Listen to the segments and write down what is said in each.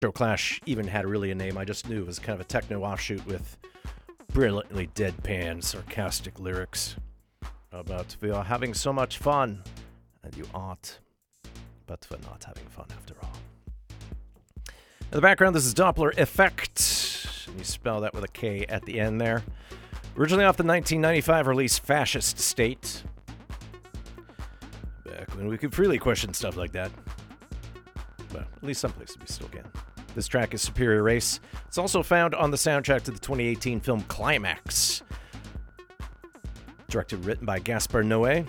Clash even had really a name. I just knew it was kind of a techno offshoot with brilliantly deadpan, sarcastic lyrics about we are having so much fun, and you aren't, but we're not having fun after all. In the background, this is Doppler Effect. You spell that with a K at the end there. Originally off the 1995 release Fascist State. Back when we could freely question stuff like that. Well, at least some places we still can. This track is Superior Race. It's also found on the soundtrack to the 2018 film Climax. Directed and written by Gaspar Noé.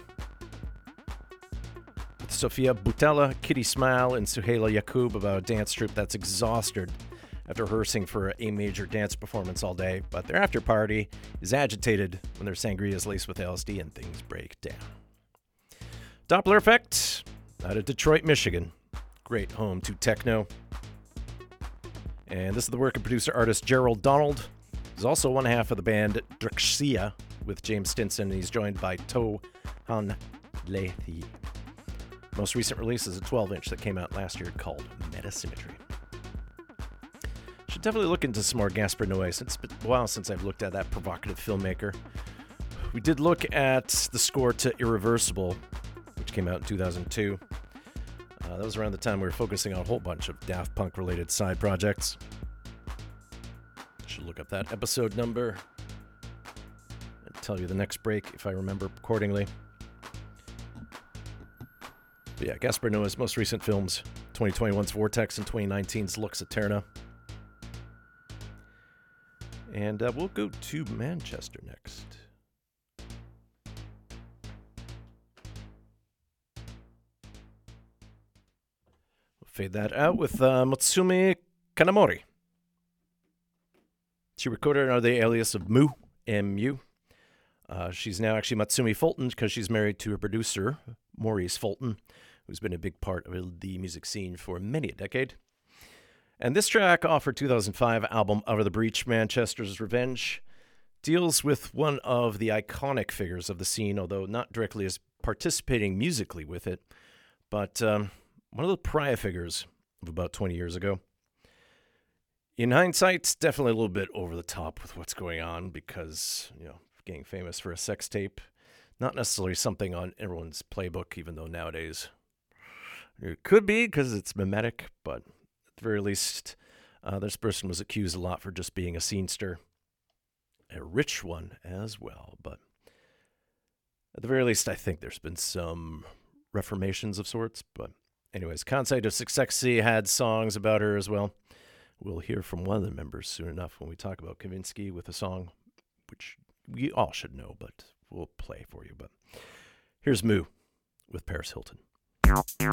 With Sofia Boutella, Kitty Smile, and Suhaila Yacoub about a dance troupe that's exhausted after rehearsing for a major dance performance all day, but their after party is agitated when their sangria is laced with LSD and things break down. Doppler Effect, out of Detroit, Michigan. Great home to techno. And this is the work of producer-artist Gerald Donald. He's also one half of the band Drexcia with James Stinson, and he's joined by Tohan Leahy. Most recent release is a 12-inch that came out last year called Metasymmetry. Should definitely look into some more Gaspar Noé. It's been a while since I've looked at that provocative filmmaker. We did look at the score to Irreversible, which came out in 2002. That was around the time we were focusing on a whole bunch of Daft Punk-related side projects. Should look up that episode number and tell you the next break if I remember accordingly. But yeah, Gaspar Noé's most recent films, 2021's Vortex and 2019's Lux Eterna. And we'll go to Manchester next. Fade that out with Mutsumi Kanamori. She recorded under the alias of Mu, M-U. She's now actually Matsumi Fulton because she's married to a producer, Maurice Fulton, who's been a big part of the music scene for many a decade. And this track off her 2005 album Over the Breach, Manchester's Revenge, deals with one of the iconic figures of the scene, although not directly as participating musically with it, but one of the pariah figures of about 20 years ago. In hindsight, it's definitely a little bit over the top with what's going on because, getting famous for a sex tape, not necessarily something on everyone's playbook, even though nowadays it could be because it's mimetic, but at the very least, this person was accused a lot for just being a scenester, a rich one as well. But at the very least, I think there's been some reformations of sorts, but anyways, Concept of Sexy had songs about her as well. We'll hear from one of the members soon enough when we talk about Kavinsky with a song, which we all should know, but we'll play for you. But here's Moo with Paris Hilton.